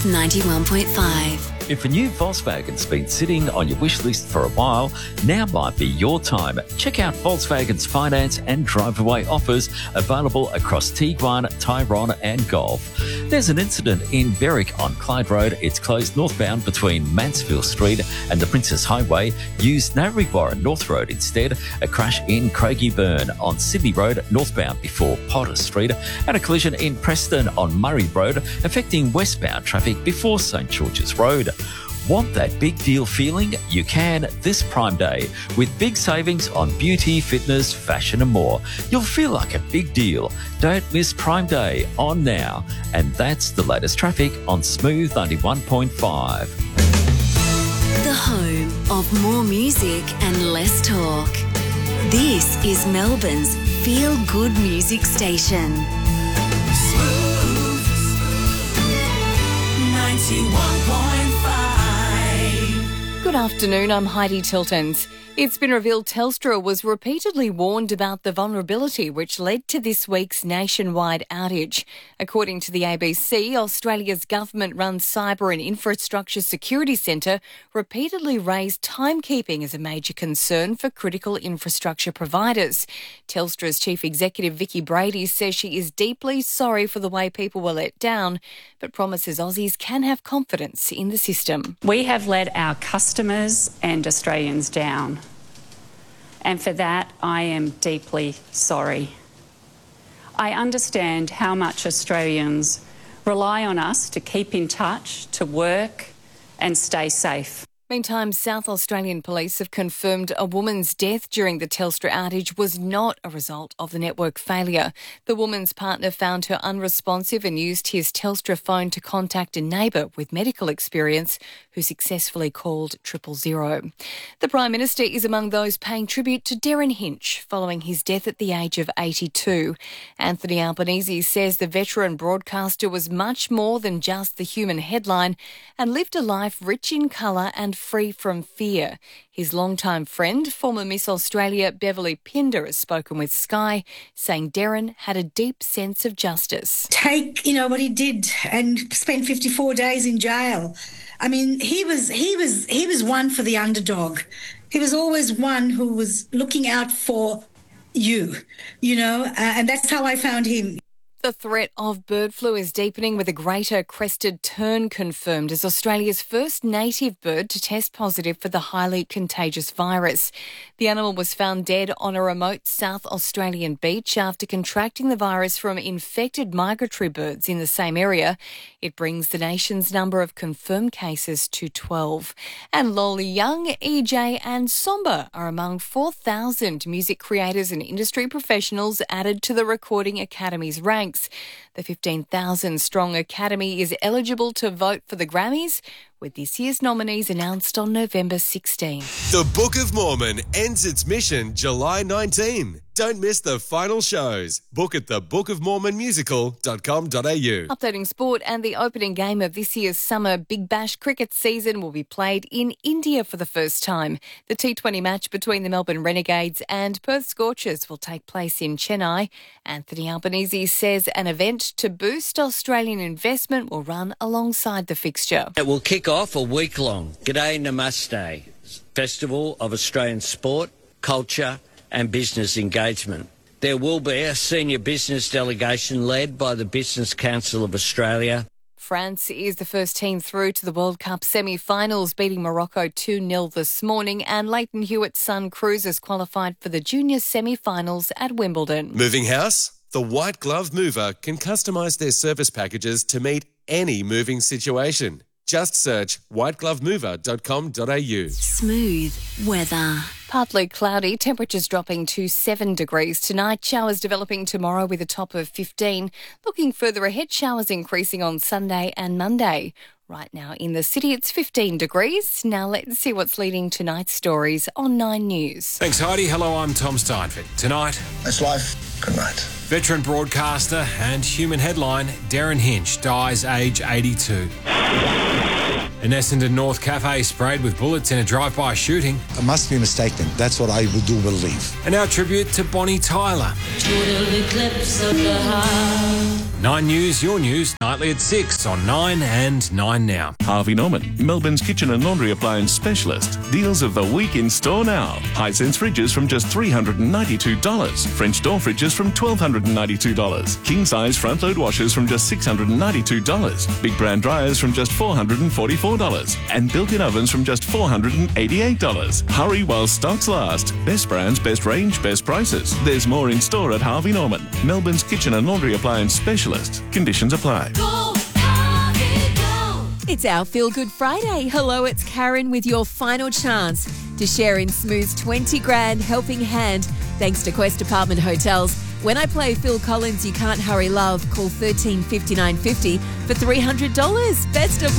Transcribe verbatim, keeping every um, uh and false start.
ninety-one point five. If a new Volkswagen's been sitting on your wish list for a while, now might be your time. Check out Volkswagen's finance and drive-away offers available across Tiguan, Tyrone and Golf. There's an incident in Berwick on Clyde Road. It's closed northbound between Mansfield Street and the Princess Highway. Use Narre North Road instead. A crash in Craigieburn on Sydney Road northbound before Potter Street. And a collision in Preston on Murray Road affecting westbound traffic before St George's Road. Want that big deal feeling? You can this Prime Day with big savings on beauty, fitness, fashion and more. You'll feel like a big deal. Don't miss Prime Day on now. And that's the latest traffic on Smooth ninety-one point five. The home of more music and less talk. This is Melbourne's feel-good music station. Smooth ninety-one point five. Good afternoon, I'm Heidi Tiltons. It's been revealed Telstra was repeatedly warned about the vulnerability which led to this week's nationwide outage. According to the A B C, Australia's government-run Cyber and Infrastructure Security Centre repeatedly raised timekeeping as a major concern for critical infrastructure providers. Telstra's Chief Executive Vicky Brady says she is deeply sorry for the way people were let down, but promises Aussies can have confidence in the system. We have let our customers and Australians down. And for that, I am deeply sorry. I understand how much Australians rely on us to keep in touch, to work and stay safe. Meantime, South Australian police have confirmed a woman's death during the Telstra outage was not a result of the network failure. The woman's partner found her unresponsive and used his Telstra phone to contact a neighbour with medical experience who successfully called triple zero. The Prime Minister is among those paying tribute to Darren Hinch following his death at the age of eighty-two. Anthony Albanese says the veteran broadcaster was much more than just the human headline and lived a life rich in colour and free from fear. His longtime friend, former Miss Australia Beverly Pinder, has spoken with Sky, saying Darren had a deep sense of justice. Take, you know, what he did and spent fifty-four days in jail. I mean, he was he was he was one for the underdog. He was always one who was looking out for you, you know, uh, and that's how I found him. The threat of bird flu is deepening with a greater crested tern confirmed as Australia's first native bird to test positive for the highly contagious virus. The animal was found dead on a remote South Australian beach after contracting the virus from infected migratory birds in the same area. It brings the nation's number of confirmed cases to twelve. And Lolly Young, E J and Somber are among four thousand music creators and industry professionals added to the Recording Academy's ranks. The fifteen thousand strong Academy is eligible to vote for the Grammys, with this year's nominees announced on November sixteenth. The Book of Mormon ends its mission July nineteenth. Don't miss the final shows. Book at the book of mormon musical dot com dot a u. Updating sport, and the opening game of this year's summer Big Bash cricket season will be played in India for the first time. The T twenty match between the Melbourne Renegades and Perth Scorchers will take place in Chennai. Anthony Albanese says an event to boost Australian investment will run alongside the fixture. It will kick off a week-long G'day Namaste Festival of Australian sport, culture and business engagement. There will be a senior business delegation led by the Business Council of Australia. France is the first team through to the World Cup semi-finals, beating Morocco two nil this morning, and Leighton Hewitt's son Cruisers qualified for the junior semi-finals at Wimbledon. Moving house? The White Glove Mover can customise their service packages to meet any moving situation. Just search white glove mover dot com dot a u. Smooth weather. Partly cloudy, temperatures dropping to seven degrees tonight. Showers developing tomorrow with a top of fifteen. Looking further ahead, showers increasing on Sunday and Monday. Right now in the city, it's fifteen degrees. Now let's see what's leading tonight's stories on Nine News. Thanks, Heidi. Hello, I'm Tom Steinford. Tonight, that's life. Good night. Veteran broadcaster and human headline Darren Hinch dies age eighty-two. An Essendon North cafe sprayed with bullets in a drive-by shooting. I must be mistaken. That's what I do believe. And our tribute to Bonnie Tyler. Total eclipse of the heart. Nine News, your news, nightly at six on Nine and Nine Now. Harvey Norman, Melbourne's kitchen and laundry appliance specialist. Deals of the week in store now. Hisense fridges from just three hundred ninety-two dollars. French door fridges from one thousand two hundred ninety-two dollars. King size front load washers from just six hundred ninety-two dollars. Big brand dryers from just four hundred forty-four dollars. And built-in ovens from just four hundred eighty-eight dollars. Hurry while stocks last. Best brands, best range, best prices. There's more in store at Harvey Norman, Melbourne's kitchen and laundry appliance specialist. Conditions apply. Go, Harvey, go. It's our Feel Good Friday. Hello, it's Karen with your final chance to share in Smooth's twenty grand helping hand thanks to Quest Apartment Hotels. When I play Phil Collins' You Can't Hurry Love, call thirteen fifty-nine fifty for three hundred dollars. Best of